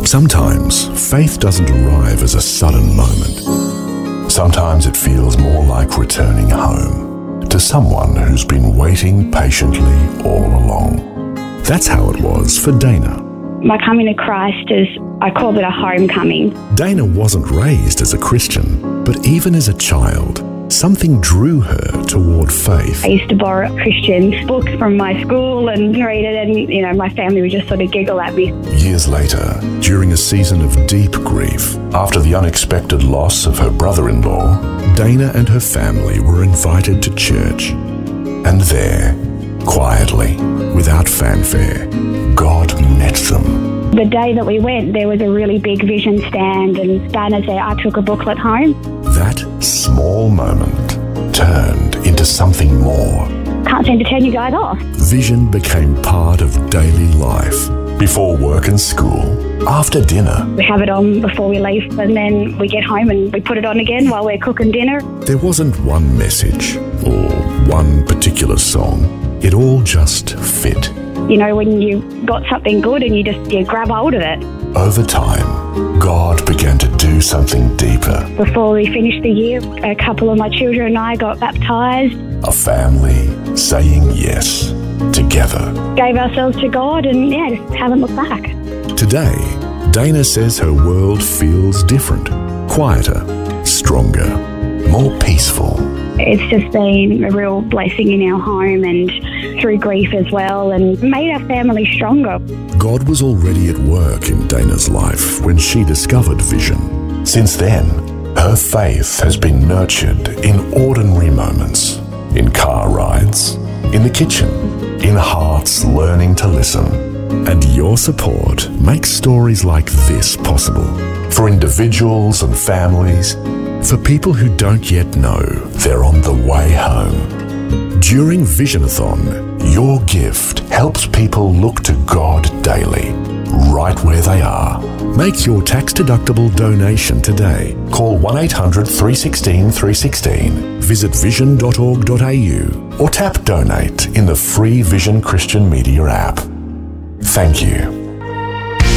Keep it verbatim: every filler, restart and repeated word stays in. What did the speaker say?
Sometimes faith doesn't arrive as a sudden moment. Sometimes it feels more like returning home to someone who's been waiting patiently all along. That's how it was for Dana. My coming to Christ is, I call it a homecoming. Dana wasn't raised as a Christian, but even as a child, something drew her toward faith. I used to borrow Christian books from my school and read it, and you know, my family would just sort of giggle at me. Years later, during a season of deep grief, after the unexpected loss of her brother-in-law, Dana and her family were invited to church. And there, quietly, without fanfare, God met them. The day that we went, there was a really big vision stand, and Dana said, I took a booklet home. That small moment turned into something more. Can't seem to turn you guys off. Vision became part of daily life, before work and school, after dinner. We have it on before we leave, and then we get home and we put it on again while we're cooking dinner. There wasn't one message or one particular song. It all just fit. You know, when you got something good and you just you grab hold of it. Over time, God began to do something deeper. Before we finished the year, a couple of my children and I got baptised. A family saying yes, together. Gave ourselves to God and, yeah, just haven't looked back. Today, Dana says her world feels different, quieter, stronger, more peaceful. It's just been a real blessing in our home and through grief as well, and made our family stronger. God was already at work in Dana's life when she discovered vision. Since then, her faith has been nurtured in ordinary moments, in car rides, in the kitchen, in hearts learning to listen. And your support makes stories like this possible for individuals and families, for people who don't yet know they're on the way home. During Visionathon, your gift helps people look to God daily, right where they are. Make your tax-deductible donation today. Call one eight hundred, three one six, three one six, visit vision dot org dot a u or tap Donate in the free Vision Christian Media app. Thank you.